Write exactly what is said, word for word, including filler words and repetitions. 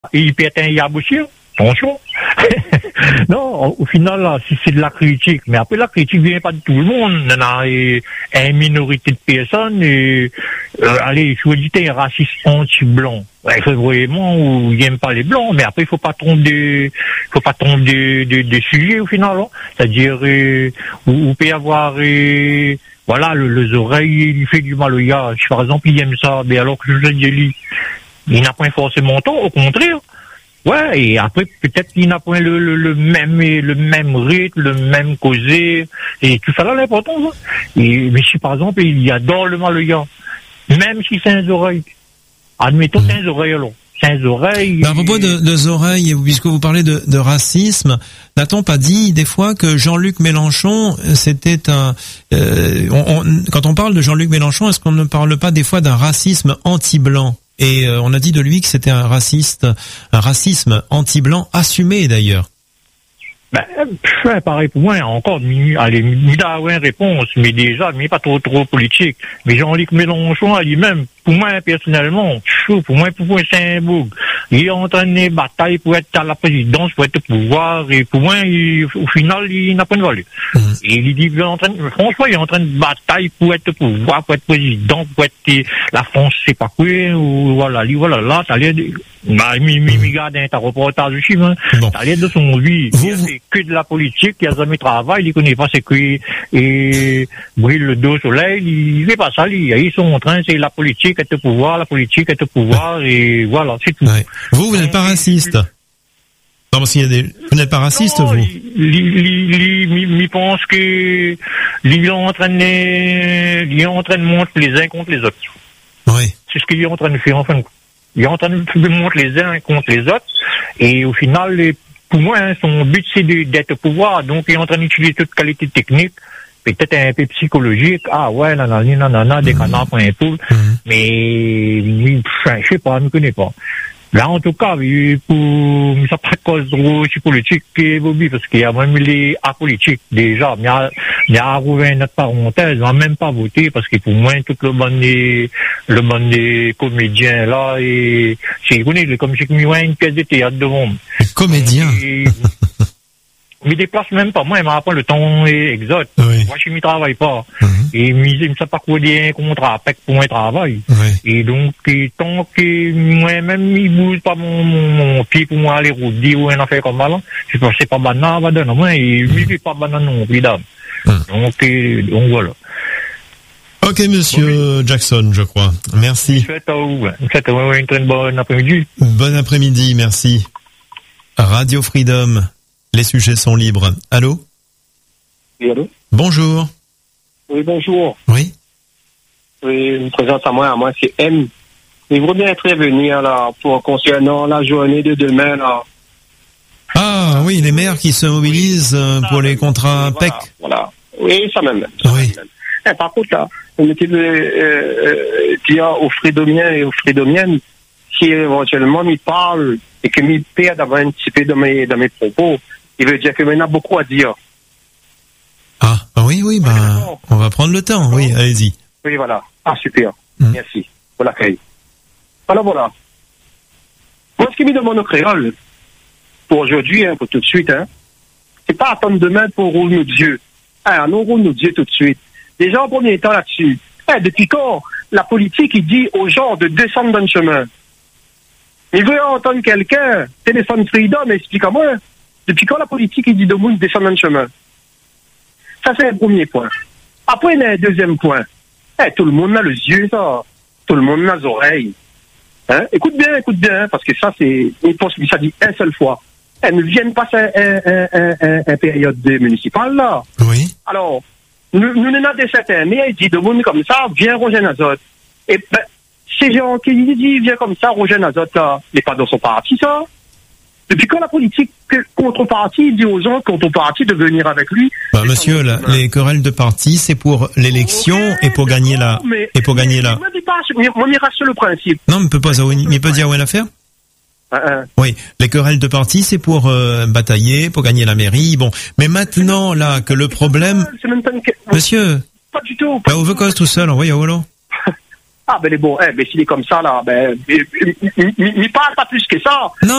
et il pète un yab aussi, hein. Attention. Non, au final, là, si c'est de la critique, mais après la critique vient pas de tout le monde. Il y en a euh, une minorité de personnes, et, euh, allez, je vous dis, t'es un raciste anti-blanc. Ouais, c'est vraiment où ils n'aiment pas les blancs, mais après il faut pas tromper des, faut pas tromper des, des, des sujets au final, hein. C'est-à-dire, euh, où, où peut y avoir, euh, voilà, le, les oreilles, il fait du mal au gars. Par exemple, il aime ça, mais alors que je le dis, il n'a pas forcément tort, au contraire. Ouais, et après, peut-être qu'il n'a point le, le, le même, le même rythme, le même causé, et tout ça là, l'important, hein. Et, mais si, par exemple, il adore le mal au gars, même si c'est un oreille, admettons, c'est un oreille, alors. C'est un oreille. À propos de, de oreilles, puisque vous parlez de, de racisme, n'a-t-on pas dit des fois que Jean-Luc Mélenchon, c'était un, euh, on, on, quand on parle de Jean-Luc Mélenchon, est-ce qu'on ne parle pas des fois d'un racisme anti-blanc? Et euh, on a dit de lui que c'était un raciste, un racisme anti-blanc assumé d'ailleurs. Ben, pff, pareil pour moi, encore, allez, il a une réponse, mais déjà, mais pas trop, trop politique. Mais Jean-Luc Mélenchon, à lui-même, pour moi, personnellement, pour moi, pour moi, c'est un bug. Il est en train de bataille pour être à la présidence, pour être au pouvoir, et pour moi, il, au final, il n'a pas de valeur. Mmh. Et il dit, il est en train de, franchement, il est en train de bataille pour être au pouvoir, pour être président, pour être la France, c'est pas quoi, ou voilà, lui, voilà, là, t'as l'air de, bah, mi, mi, mi, garde un reportage aussi, hein. Bon. T'as l'air de son vie. Vous, vous... C'est que de la politique, il a jamais travaillé, il connaît pas c'est quoi, et brille le dos au soleil, il fait pas ça, ils sont en train, c'est la politique est au pouvoir, la politique est au pouvoir, et voilà, c'est tout. Ouais. Vous, vous n'êtes pas raciste. Non, parce qu'il y a des, vous n'êtes pas raciste, non, vous. Il pense que, il est en train de, il est en train de montrer les uns contre les autres. Oui. C'est ce qu'il est en train de faire, en fin de compte. Il est en train de montrer les uns contre les autres, et au final, les, pour moi, hein, son but, c'est de, d'être au pouvoir, donc il est en train d'utiliser toute qualité technique, peut-être un peu psychologique, ah ouais, nanana, nanana, des canards pour un poule, mais, je sais pas, je ne connais pas. Là, en tout cas, pour, ça pas cause trop politique, Bobby, parce qu'il y a même les apolitiques, déjà. Il y a, il y a trouvé une autre parenthèse, on n'a même pas voté, parce que pour moi, tout le monde des, le monde des comédiens, là, et, c'est, vous connaissez, comme si je me une pièce de théâtre devant. Comédien? Je me déplace même pas. Moi, il m'a pas le temps exact. Oui. Moi, je ne travaille pas. Mm-hmm. Et il me sait pas quoi dire un contrat avec pour mon travail. Oui. Et donc, et tant que moi-même, il bouge pas mon, mon, mon pied pour moi aller rôder ou une affaire comme ça, là, je pense que c'est pas banal, va donner. Moi, il ne fait pas banal non plus, dame. Mm. Donc, et, donc, voilà. Ok, monsieur oui. Jackson, je crois. Merci. Faites à vous. Faites à vous une très bonne après-midi. Bon après-midi, merci. Radio Freedom. Les sujets sont libres. Allô? Oui, allô? Bonjour. Oui, bonjour. Oui? Oui, je me présente à moi, à moi c'est M. Je voudrais bien prévenir, là, pour concernant la journée de demain, là. Ah, oui, les maires qui se mobilisent oui, pour les contrats voilà, P E C. Voilà. Oui, ça même. Ça oui. même. Eh, par contre, là, je me dis, euh, dire aux Frédomiens et aux Frédomiennes, si éventuellement ils parlent et que m'y perdent d'avoir un petit peu dans mes, dans mes propos, il veut dire que maintenant beaucoup à dire. Ah, oui, oui, ben, bah, on va prendre le temps, oui, allez-y. Oui, voilà. Ah, super. Mmh. Merci pour l'accueil. Alors voilà. Moi, ce qui me demande au créole, pour aujourd'hui, hein, pour tout de suite, hein, c'est pas attendre demain pour rouler nos dieux. Hein, nous roule nos dieux tout de suite. Déjà, en premier temps là-dessus, hein, depuis quand la politique, il dit aux gens de descendre dans le chemin. Il veut entendre quelqu'un, téléphone Freedom, explique-moi. Depuis quand la politique, il dit de monde descendre dans le chemin? Ça, c'est le premier point. Après, il y a un deuxième point. Eh, tout le monde a les yeux, ça. Tout le monde a les oreilles. Hein? Écoute bien, écoute bien, parce que ça, c'est, ça dit une seule fois. Eh, ne viennent pas une un, un, un, un, un période municipale, là. Oui. Alors, nous, nous, nous, des certains, mais il dit de monde comme ça, viens Roger Nazot. Et, ben, ces gens qui disent, viens comme ça, Roger Nazot, là, il n'est pas dans son parti, ça. Depuis quand la politique contre-parti dit aux gens contre-parti de venir avec lui? Bah, monsieur, la, les querelles de parti, c'est pour l'élection okay, et pour gagner la, mais, et pour gagner la. Moi, on ira sur le principe. Non, mais peut pas, mais peut dire où est l'affaire? Uh -uh. Oui, les querelles de parti, c'est pour euh, batailler, pour gagner la mairie. Bon, mais maintenant là que le problème, c'est même pas une... monsieur, pas du tout. Bah, on veut cause tout seul, envoyez au volant. Ah ben les bon, eh, ben s'il est comme ça là, ben, il parle pas plus que ça. Non.